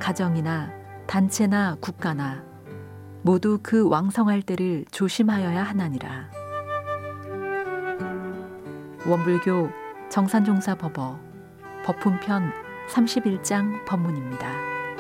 가정이나 단체나 국가나 모두 그 왕성할 때를 조심하여야 하나니라. 원불교 정산종사 법어 법훈편 31장 법문입니다.